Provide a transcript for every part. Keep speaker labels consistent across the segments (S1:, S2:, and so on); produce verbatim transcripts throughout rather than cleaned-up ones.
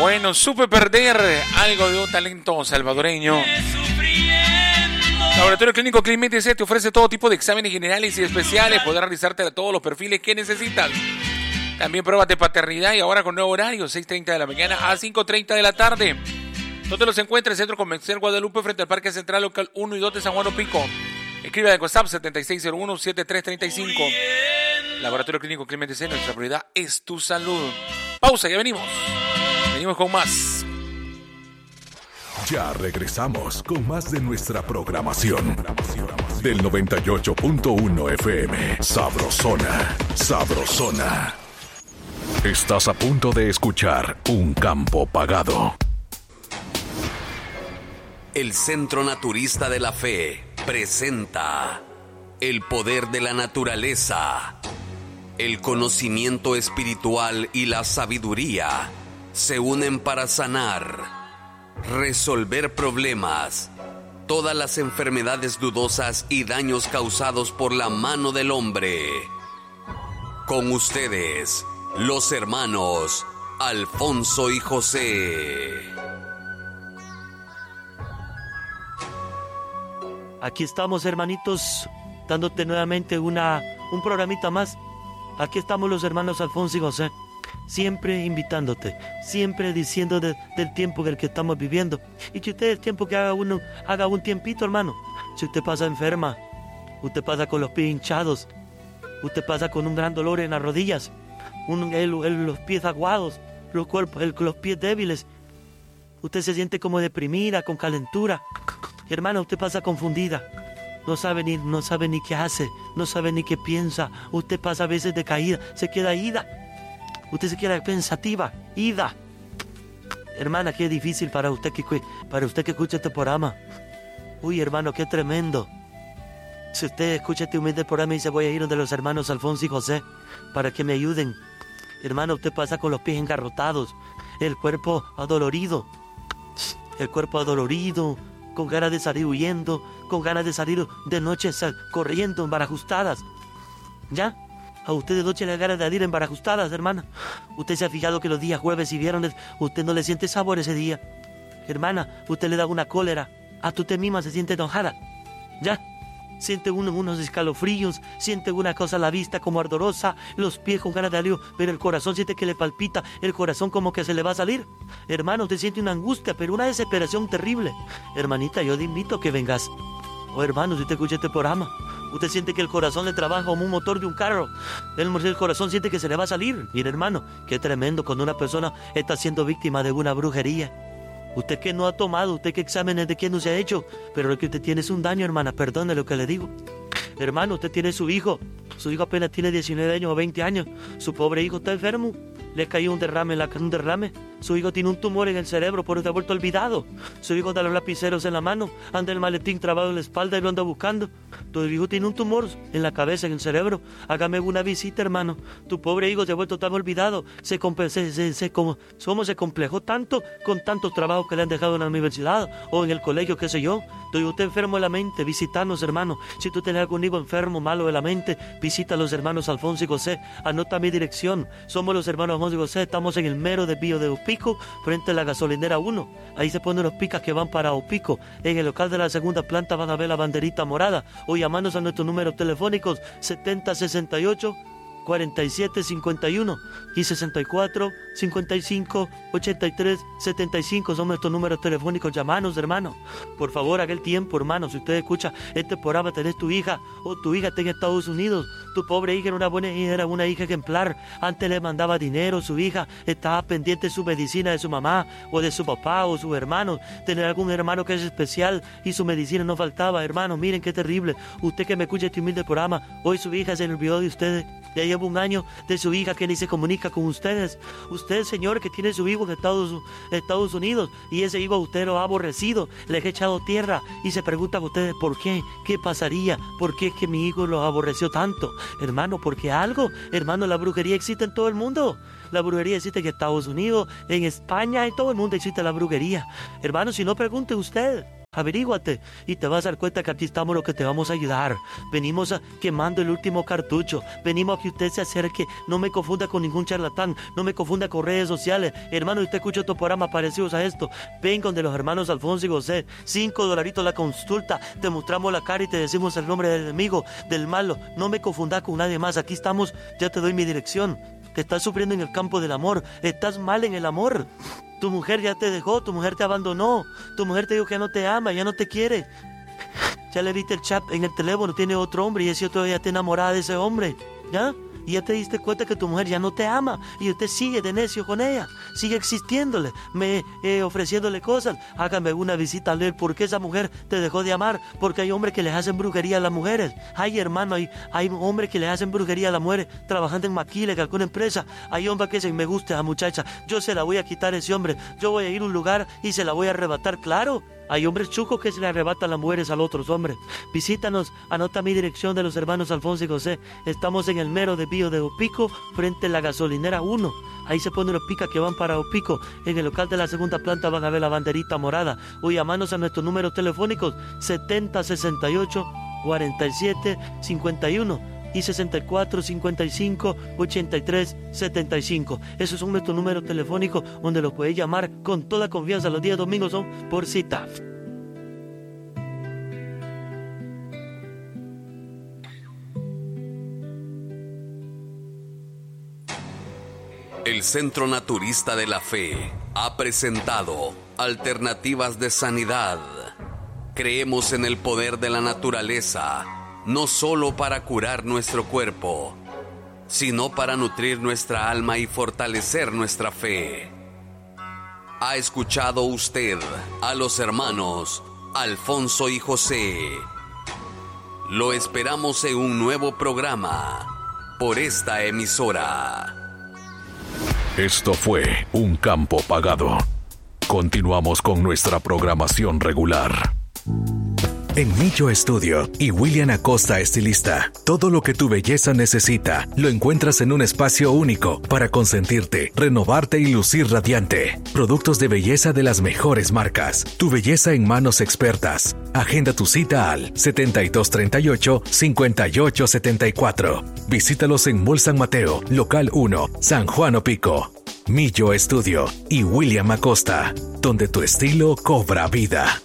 S1: Bueno, supe perder algo de un talento salvadoreño. Laboratorio Clínico Climet D C te ofrece todo tipo de exámenes generales y especiales. Podrás realizarte todos los perfiles que necesitas. También pruebas de paternidad y ahora con nuevo horario, seis treinta de la mañana a cinco treinta de la tarde. ¿Dónde los encuentras? Centro Comercial Guadalupe frente al Parque Central Local uno y dos de San Juan Opico. Escribe al WhatsApp setenta y seis cero uno, setenta y tres treinta y cinco. Laboratorio Clínico Climet D C, nuestra prioridad es tu salud. Pausa, ya venimos. Venimos con más.
S2: Ya regresamos con más de nuestra programación del noventa y ocho punto uno F M. Sabrosona, sabrosona. Estás a punto de escuchar Un Campo Pagado.
S3: El Centro Naturista de la Fe presenta el poder de la naturaleza. El conocimiento espiritual y la sabiduría se unen para sanar, resolver problemas, todas las enfermedades dudosas y daños causados por la mano del hombre. Con ustedes, los hermanos Alfonso y José.
S4: Aquí estamos, hermanitos, dándote nuevamente una, un programita más. Aquí estamos los hermanos Alfonso y José, siempre invitándote, siempre diciendo de, del tiempo en el que estamos viviendo. Y si usted es tiempo que haga, uno, haga un tiempito, hermano. Si usted pasa enferma, usted pasa con los pies hinchados, usted pasa con un gran dolor en las rodillas, un, el, el, los pies aguados, los, cuerpos, el, los pies débiles. Usted se siente como deprimida, con calentura. Hermana, usted pasa confundida. No sabe ni, no sabe ni qué hace, no sabe ni qué piensa. Usted pasa a veces decaída, se queda ida. Usted se queda pensativa, ida. Hermana, qué difícil para usted que, para usted que escucha este programa. Uy, hermano, qué tremendo. Si usted escucha este humilde programa y dice, voy a ir donde los hermanos Alfonso y José para que me ayuden. Hermano, usted pasa con los pies engarrotados, el cuerpo adolorido, el cuerpo adolorido, con ganas de salir huyendo, con ganas de salir de noche corriendo, embarajustadas. ¿Ya? A usted de noche le da ganas de ir embarajustadas, hermana. Usted se ha fijado que los días jueves y viernes usted no le siente sabor ese día. Hermana, usted le da una cólera. Hasta usted misma se siente enojada. ¿Ya? Siente uno, unos escalofríos, siente una cosa a la vista como ardorosa, los pies con ganas de alivio, pero el corazón siente que le palpita, el corazón como que se le va a salir. Hermano, usted siente una angustia, pero una desesperación terrible. Hermanita, yo te invito a que vengas. Oh, hermano, si usted escucha este programa, usted siente que el corazón le trabaja como un motor de un carro. El, el corazón siente que se le va a salir. Mire, hermano, qué tremendo cuando una persona está siendo víctima de una brujería. Usted que no ha tomado, usted que exámenes de quién no se ha hecho, pero lo que usted tiene es un daño, hermana, perdone lo que le digo. Hermano, usted tiene su hijo, su hijo apenas tiene diecinueve años o veinte años, su pobre hijo está enfermo, le cayó un derrame, un derrame, su hijo tiene un tumor en el cerebro, por eso se ha vuelto olvidado, su hijo da los lapiceros en la mano, anda el maletín trabado en la espalda y lo anda buscando, tu hijo tiene un tumor en la cabeza, en el cerebro, hágame una visita, hermano, tu pobre hijo se ha vuelto tan olvidado, se, se, se, se, como, somos se complejó tanto con tantos trabajos que le han dejado en la universidad o en el colegio, qué sé yo. Estoy usted enfermo de la mente, visítanos, hermano. Si tú tienes algún hijo enfermo, malo de la mente, visita a los hermanos Alfonso y José. Anota mi dirección. Somos los hermanos Alfonso y José. Estamos en el mero desvío de Opico, frente a la gasolinera uno. Ahí se ponen los picas que van para Opico. En el local de la segunda planta van a ver la banderita morada. O llamarnos a nuestros números telefónicos setenta sesenta y ocho cuarenta y siete cincuenta y uno y sesenta y cuatro cincuenta y cinco ochenta y tres setenta y cinco son nuestros números telefónicos. Llamanos, hermano, por favor, haga el tiempo, hermano. Si usted escucha este programa, tenés tu hija o tu hija está en Estados Unidos, tu pobre hija era una buena hija, era una hija ejemplar, antes le mandaba dinero, su hija estaba pendiente de su medicina de su mamá o de su papá o sus hermanos, tener algún hermano que es especial y su medicina no faltaba. Hermano, miren qué terrible, usted que me escucha este humilde programa, hoy su hija se le olvidó de ustedes. Ya lleva un año de su hija que ni se comunica con ustedes. Usted, señor, que tiene su hijo en Estados, Estados Unidos y ese hijo usted lo ha aborrecido, le ha echado tierra y se pregunta a ustedes por qué, qué pasaría, por qué es que mi hijo lo aborreció tanto. Hermano, porque algo, hermano, la brujería existe en todo el mundo. La brujería existe en Estados Unidos, en España, en todo el mundo existe la brujería. Hermano, si no, pregunte usted. Averíguate y te vas a dar cuenta que aquí estamos los que te vamos a ayudar. Venimos a, quemando el último cartucho. Venimos a que usted se acerque. No me confunda con ningún charlatán. No me confunda con redes sociales. Hermano, usted escucha estos programas parecidos a esto. Vengan de los hermanos Alfonso y José. Cinco dolaritos la consulta. Te mostramos la cara y te decimos el nombre del enemigo, del malo. No me confundas con nadie más. Aquí estamos. Ya te doy mi dirección. Te estás sufriendo en el campo del amor. Estás mal en el amor. Tu mujer ya te dejó, tu mujer te abandonó, tu mujer te dijo que ya no te ama, ya no te quiere. Ya le viste el chat en el teléfono, tiene otro hombre y ese otro ya está enamorada de ese hombre, ¿ya? Y ya te diste cuenta que tu mujer ya no te ama y usted sigue de necio con ella, sigue existiéndole, me eh, ofreciéndole cosas. Hágame una visita a leer por qué esa mujer te dejó de amar, porque hay hombres que les hacen brujería a las mujeres. Hay hermano, hay, hay hombres que les hacen brujería a las mujeres trabajando en maquila, que alguna empresa. Hay hombres que dicen, me gusta esa muchacha, yo se la voy a quitar a ese hombre, yo voy a ir a un lugar y se la voy a arrebatar, claro. Hay hombres chucos que se le arrebatan las mujeres a los otros hombres. Visítanos, anota mi dirección de los hermanos Alfonso y José. Estamos en el mero desvío de Opico, frente a la gasolinera uno. Ahí se ponen los picas que van para Opico. En el local de la segunda planta van a ver la banderita morada. O llamanos a nuestros números telefónicos setenta sesenta y ocho cuarenta y siete cincuenta y uno y sesenta y cuatro cincuenta y cinco ochenta y tres setenta y cinco. Esos son nuestros números telefónicos donde los puedes llamar con toda confianza. Los días domingos son por cita.
S3: El Centro Naturista de la Fe ha presentado Alternativas de Sanidad. Creemos en el poder de la naturaleza, no solo para curar nuestro cuerpo, sino para nutrir nuestra alma y fortalecer nuestra fe. ¿Ha escuchado usted a los hermanos Alfonso y José? Lo esperamos en un nuevo programa por esta emisora.
S2: Esto fue Un Campo Pagado. Continuamos con nuestra programación regular.
S5: En Millo Estudio y William Acosta Estilista, todo lo que tu belleza necesita lo encuentras en un espacio único para consentirte, renovarte y lucir radiante. Productos de belleza de las mejores marcas. Tu belleza en manos expertas. Agenda tu cita al setenta y dos treinta y ocho cincuenta y ocho setenta y cuatro. Visítalos en Mall San Mateo, Local uno, San Juan Opico. Millo Estudio y William Acosta, donde tu estilo cobra vida.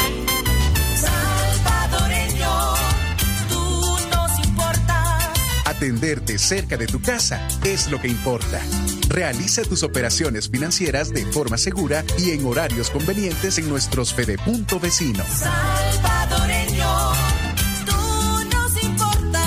S6: Atenderte cerca de tu casa es lo que importa. Realiza tus operaciones financieras de forma segura y en horarios convenientes en nuestros Fedepunto vecinos.
S7: Salvadoreño, tú nos importas.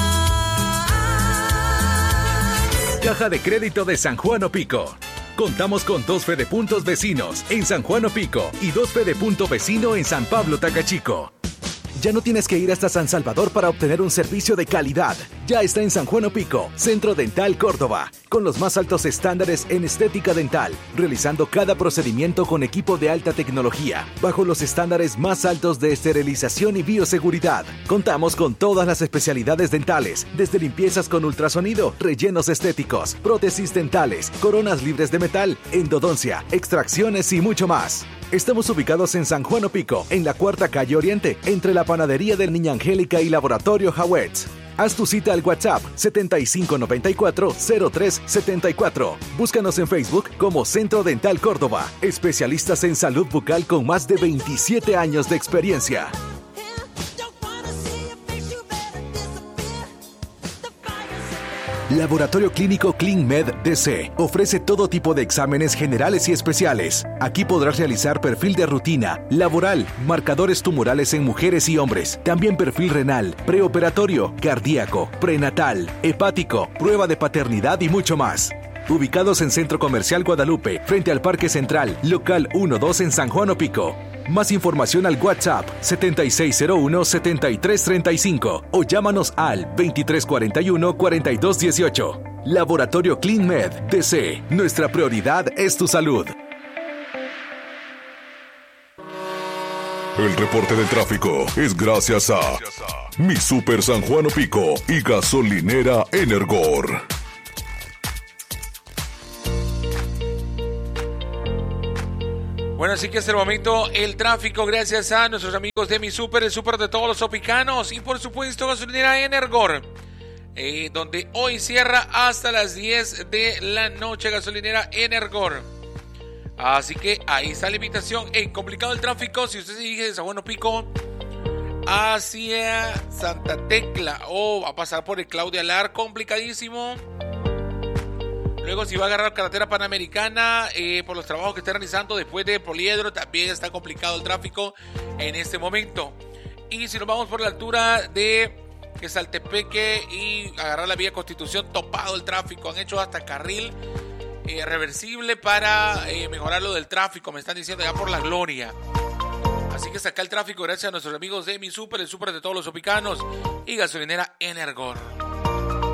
S5: Caja de Crédito de San Juan Opico. Contamos con dos Fedepuntos vecinos en San Juan Opico y dos Fedepunto vecino en San Pablo Tacachico. Ya no tienes que ir hasta San Salvador para obtener un servicio de calidad. Ya está en San Juan Opico, Centro Dental Córdoba, con los más altos estándares en estética dental, realizando cada procedimiento con equipo de alta tecnología, bajo los estándares más altos de esterilización y bioseguridad. Contamos con todas las especialidades dentales, desde limpiezas con ultrasonido, rellenos estéticos, prótesis dentales, coronas libres de metal, endodoncia, extracciones y mucho más. Estamos ubicados en San Juan Opico, en la Cuarta Calle Oriente, entre la Panadería del Niña Angélica y Laboratorio Hawetz. Haz tu cita al WhatsApp setenta y cinco noventa y cuatro cero tres setenta y cuatro. Búscanos en Facebook como Centro Dental Córdoba, especialistas en salud bucal con más de veintisiete años de experiencia. Laboratorio Clínico ClinMed D C ofrece todo tipo de exámenes generales y especiales. Aquí podrás realizar perfil de rutina, laboral, marcadores tumorales en mujeres y hombres, también perfil renal, preoperatorio, cardíaco, prenatal, hepático, prueba de paternidad y mucho más. Ubicados en Centro Comercial Guadalupe, frente al Parque Central, Local uno dos en San Juan Opico. Más información al WhatsApp setenta y seis cero uno setenta y tres treinta y cinco o llámanos al veintitrés cuarenta y uno cuarenta y dos dieciocho. Laboratorio ClinMed D C. Nuestra prioridad es tu salud.
S2: El reporte del tráfico es gracias a Mi Super San Juan Opico y Gasolinera Energor.
S1: Bueno, así que hasta el momento el tráfico, gracias a nuestros amigos de Mi Super, el super de todos los sopicanos, y por supuesto gasolinera Energor, eh, donde hoy cierra hasta las diez de la noche, gasolinera Energor. Así que ahí está la invitación. Hey, complicado el tráfico si usted se dirige de San Juan Pico hacia Santa Tecla o va a pasar por el Claudia Lar, complicadísimo. Luego si va a agarrar carretera panamericana eh, por los trabajos que está realizando después de Poliedro, también está complicado el tráfico en este momento. Y si nos vamos por la altura de Saltepeque y agarrar la vía Constitución, topado el tráfico, han hecho hasta carril eh, reversible para eh, mejorar lo del tráfico, me están diciendo ya por La Gloria. Así que saca el tráfico gracias a nuestros amigos de Mi Super, el super de todos los sopicanos y gasolinera Energor.